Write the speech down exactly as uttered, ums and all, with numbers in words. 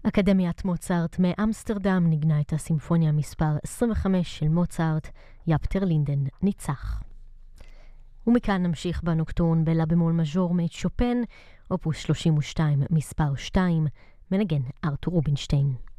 אקדמיית מוצרט מאמסטרדם נגנה את הסימפוניה מספר עשרים וחמש של מוצרט, יפטר לינדן ניצח. ומכאן נמשיך בנוקטורן בלה במול מז'ור מאת שופן, אופוס שלושים ושתיים מספר שתיים, מנגן ארתור רובינשטיין.